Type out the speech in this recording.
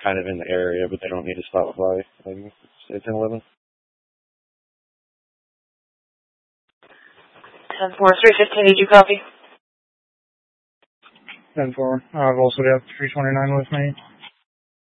kind of in the area, but they don't need to stop by. It's 10-11. 10-4, 315, did you copy? 10-4. I've also got 329 with me.